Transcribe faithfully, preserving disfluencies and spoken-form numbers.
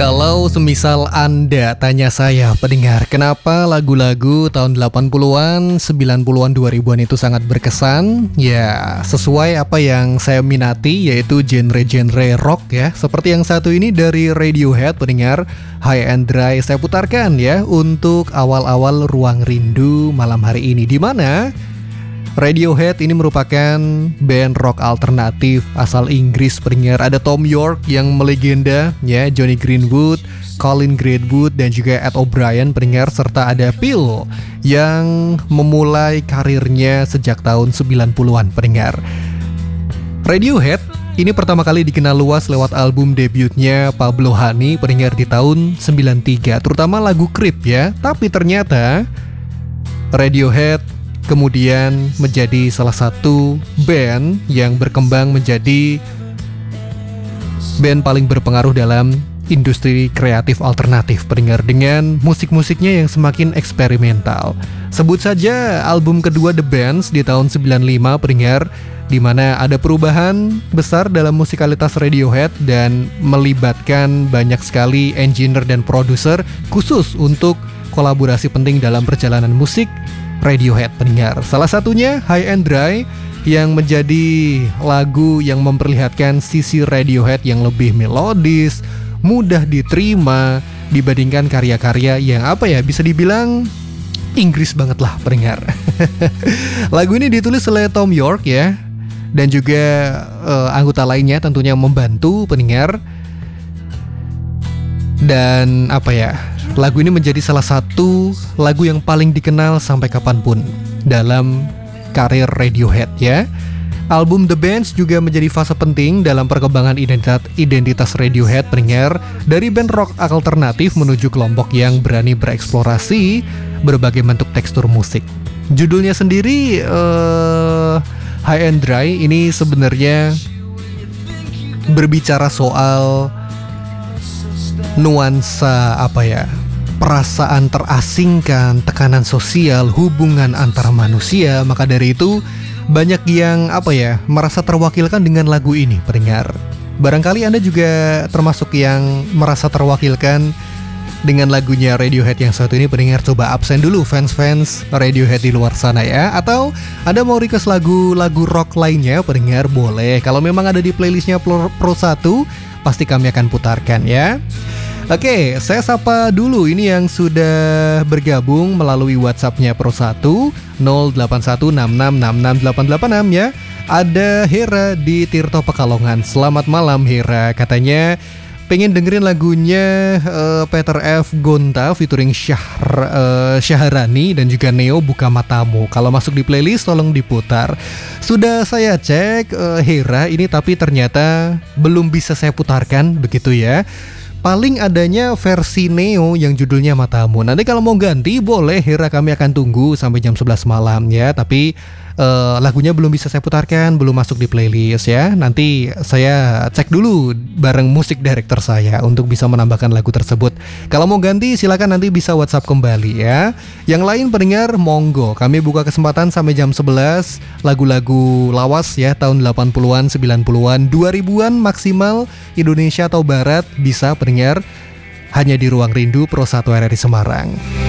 Kalau semisal Anda tanya saya, pendengar, kenapa lagu-lagu tahun delapan puluhan, sembilan puluhan, dua ribuan itu sangat berkesan? Ya, sesuai apa yang saya minati, yaitu genre-genre rock ya. Seperti yang satu ini dari Radiohead, pendengar, High and Dry. Saya putarkan ya untuk awal-awal Ruang Rindu malam hari ini, di mana Radiohead ini merupakan band rock alternatif asal Inggris, pendengar. Ada Thom Yorke yang melegenda, ya, Johnny Greenwood, Colin Greenwood, dan juga Ed O'Brien, pendengar, serta ada Phil yang memulai karirnya sejak tahun sembilan puluhan, pendengar. Radiohead ini pertama kali dikenal luas lewat album debutnya Pablo Honey, pendengar, di tahun sembilan tiga, terutama lagu Creep ya. Tapi ternyata Radiohead kemudian menjadi salah satu band yang berkembang menjadi band paling berpengaruh dalam industri kreatif alternatif, pendengar, dengan musik-musiknya yang semakin eksperimental. Sebut saja album kedua The Bands di tahun sembilan lima, pendengar, di mana ada perubahan besar dalam musikalitas Radiohead dan melibatkan banyak sekali engineer dan produser khusus untuk kolaborasi penting dalam perjalanan musik Radiohead, pendengar. Salah satunya High and Dry, yang menjadi lagu yang memperlihatkan sisi Radiohead yang lebih melodis, mudah diterima dibandingkan karya-karya yang apa ya, bisa dibilang Inggris banget lah, pendengar. Lagu ini ditulis oleh Thom Yorke ya, dan juga uh, anggota lainnya tentunya membantu, pendengar. Dan apa ya, lagu ini menjadi salah satu lagu yang paling dikenal sampai kapanpun dalam karir Radiohead ya. Album The Bands juga menjadi fase penting dalam perkembangan identitas, identitas Radiohead, pendengar, dari band rock alternatif menuju kelompok yang berani bereksplorasi berbagai bentuk tekstur musik. Judulnya sendiri uh, High and Dry ini sebenarnya berbicara soal nuansa apa ya, perasaan terasingkan, tekanan sosial, hubungan antara manusia. Maka dari itu banyak yang apa ya, merasa terwakilkan dengan lagu ini, pendengar. Barangkali Anda juga termasuk yang merasa terwakilkan dengan lagunya Radiohead yang satu ini, pendengar. Coba absen dulu fans-fans Radiohead di luar sana ya. Atau Anda mau request lagu-lagu rock lainnya, pendengar, boleh. Kalau memang ada di playlistnya Pro satu, pasti kami akan putarkan ya. Oke, saya sapa dulu ini yang sudah bergabung melalui WhatsAppnya Pro satu nol delapan satu enam enam enam enam delapan delapan enam ya. Ada Hera di Tirto Pekalongan. Selamat malam Hera, katanya pengen dengerin lagunya uh, Peter F. Gonta featuring Syahr, uh, Syahrani dan juga Neo, Buka Matamu. Kalau masuk di playlist tolong diputar. Sudah saya cek uh, Hera ini, tapi ternyata belum bisa saya putarkan begitu ya. Paling adanya versi Neo yang judulnya Matamu. Nanti kalau mau ganti boleh Hera, kami akan tunggu sampai jam sebelas malam ya. Tapi uh, lagunya belum bisa saya putarkan, belum masuk di playlist ya. Nanti saya cek dulu bareng musik director saya untuk bisa menambahkan lagu tersebut. Kalau mau ganti silakan nanti bisa WhatsApp kembali ya. Yang lain pendengar monggo, kami buka kesempatan sampai jam sebelas. Lagu-lagu lawas ya, tahun delapan puluhan, sembilan puluhan, dua ribuan maksimal, Indonesia atau Barat, bisa pendengar, hanya di Ruang Rindu Pro satu R R I Semarang.